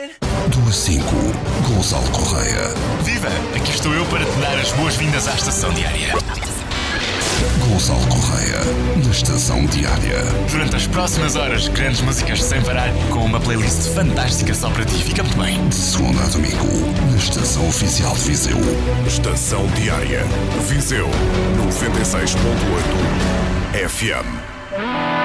Do a 5, Gonçalo Correia. Viva! Aqui estou eu para te dar as boas-vindas à Estação Diária. Gonçalo Correia, na Estação Diária. Durante as próximas horas, grandes músicas sem parar, com uma playlist fantástica só para ti. Fica muito bem. De segunda a domingo, na Estação Oficial de Viseu. Estação Diária. Viseu 96.8 FM.